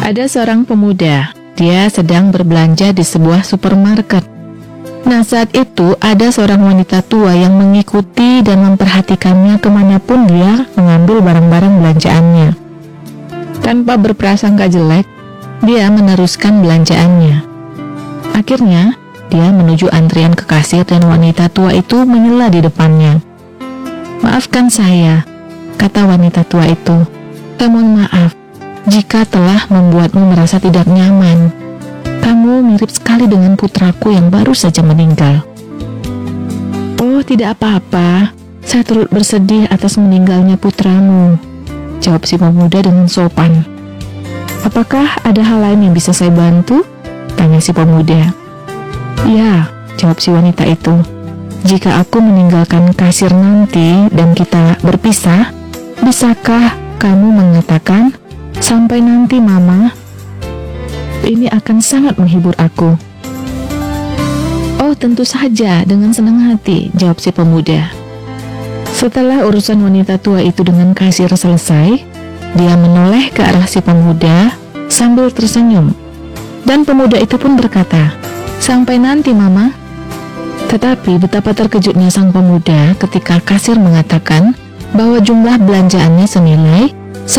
Ada seorang pemuda, dia sedang berbelanja di sebuah supermarket. Nah, saat itu ada seorang wanita tua yang mengikuti dan memperhatikannya kemanapun dia mengambil barang-barang belanjaannya. Tanpa berprasangka jelek, dia meneruskan belanjaannya. Akhirnya, dia menuju antrian ke kasir dan wanita tua itu menyela di depannya. "Maafkan saya," kata wanita tua itu. "Saya mohon maaf jika telah membuatmu merasa tidak nyaman. Kamu mirip sekali dengan putraku yang baru saja meninggal." "Oh, tidak apa-apa. Saya turut bersedih atas meninggalnya putramu," jawab si pemuda dengan sopan. "Apakah ada hal lain yang bisa saya bantu?" tanya si pemuda. "Ya," jawab si wanita itu. "Jika aku meninggalkan kasir nanti dan kita berpisah, bisakah kamu mengatakan, 'Sampai nanti, Mama'? Ini akan sangat menghibur aku." "Oh, tentu saja, dengan senang hati," jawab si pemuda. Setelah urusan wanita tua itu dengan kasir selesai, dia menoleh ke arah si pemuda sambil tersenyum. Dan pemuda itu pun berkata, "Sampai nanti, Mama." Tetapi betapa terkejutnya sang pemuda ketika kasir mengatakan bahwa jumlah belanjaannya senilai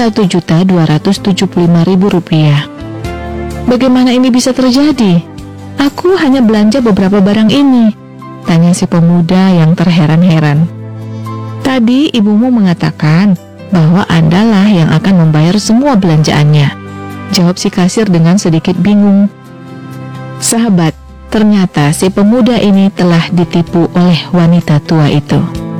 Rp1.275.000. "Bagaimana ini bisa terjadi? Aku hanya belanja beberapa barang ini," tanya si pemuda yang terheran-heran. "Tadi ibumu mengatakan bahwa Andalah yang akan membayar semua belanjaannya," jawab si kasir dengan sedikit bingung. Sahabat, ternyata si pemuda ini telah ditipu oleh wanita tua itu.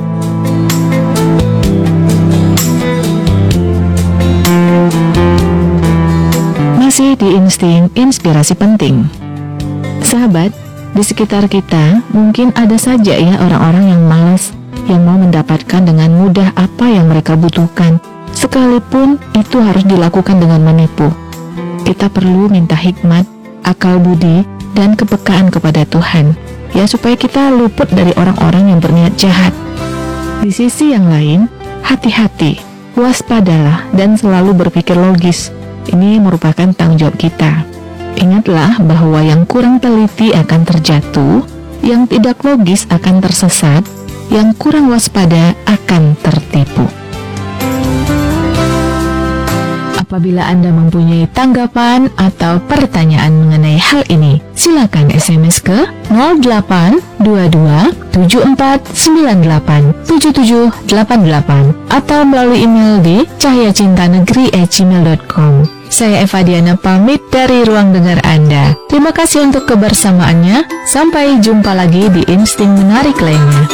Masih di insting inspirasi penting. Sahabat, di sekitar kita mungkin ada saja ya orang-orang yang malas, yang mau mendapatkan dengan mudah apa yang mereka butuhkan, sekalipun itu harus dilakukan dengan menipu. Kita perlu minta hikmat, akal budi, dan kepekaan kepada Tuhan, ya, supaya kita luput dari orang-orang yang berniat jahat. Di sisi yang lain, hati-hati, waspadalah, dan selalu berpikir logis. Ini merupakan tanggung jawab kita. Ingatlah bahwa yang kurang teliti akan terjatuh, yang tidak logis akan tersesat, yang kurang waspada akan tertipu. Apabila Anda mempunyai tanggapan atau pertanyaan mengenai hal ini, silakan SMS ke 0822 7498 7788 atau melalui email di cahyacintanegeri@gmail.com. Saya Eva Diana pamit dari ruang dengar Anda. Terima kasih untuk kebersamaannya. Sampai jumpa lagi di Insting Menarik lainnya.